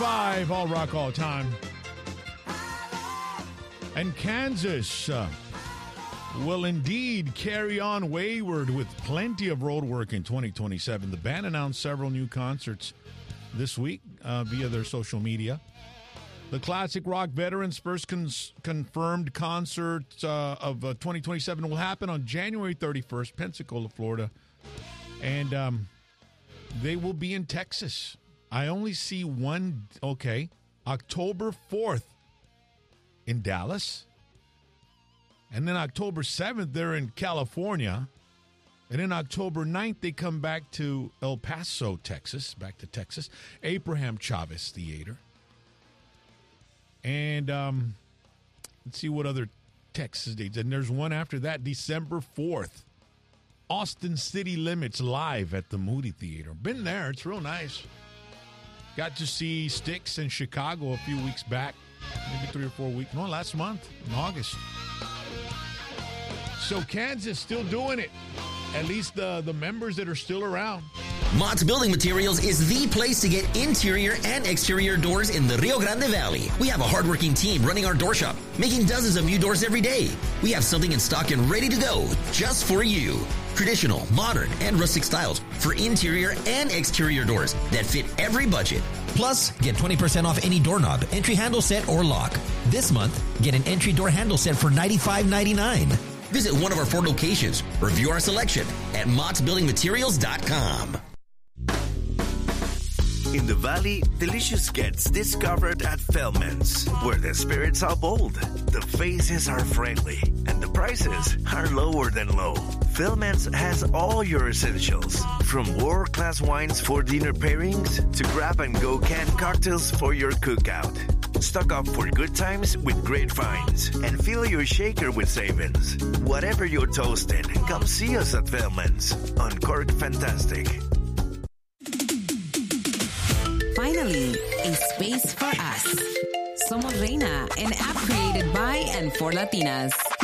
5, all rock, all time. And Kansas will indeed carry on wayward with plenty of road work in 2027. The band announced several new concerts this week via their social media. The classic rock veterans' first confirmed concert of 2027 will happen on January 31st, Pensacola, Florida. And they will be in Texas. I only see one, October 4th in Dallas. And then October 7th, they're in California. And then October 9th, they come back to El Paso, Texas, Abraham Chavez Theater. And let's see what other Texas dates. And there's one after that, December 4th. Austin City Limits live at the Moody Theater. Been there. It's real nice. Got to see Styx in Chicago a few weeks back. Maybe 3 or 4 weeks. No, last month in August. So Kansas still doing it. At least the members that are still around. Mott's Building Materials is the place to get interior and exterior doors in the Rio Grande Valley. We have a hardworking team running our door shop, making dozens of new doors every day. We have something in stock and ready to go just for you. Traditional, modern, and rustic styles for interior and exterior doors that fit every budget. Plus, get 20% off any doorknob, entry handle set, or lock. This month, get an entry door handle set for $95.99. Visit one of our 4 locations. Review our selection at mottsbuildingmaterials.com. In the Valley, delicious gets discovered at Fellman's, where the spirits are bold, the faces are friendly, and the prices are lower than low. Fellman's has all your essentials, from world-class wines for dinner pairings to grab-and-go canned cocktails for your cookout. Stock up for good times with great finds and fill your shaker with savings. Whatever you're toasting, come see us at Fellman's on Cork Fantastic. Finally, a space for us. Somos Reina, an app created by and for Latinas.